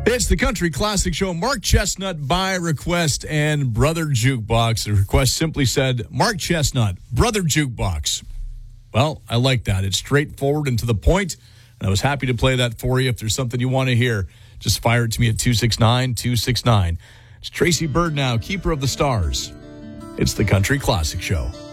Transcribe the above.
It's the Country Classic Show. Mark Chestnut by request and Brother Jukebox. The request simply said, Mark Chestnut, Brother Jukebox. Well, I like that. It's straightforward and to the point, and I was happy to play that for you. If there's something you want to hear, just fire it to me at 269-269. It's Tracy Bird now, keeper of the stars. It's the Country Classic Show.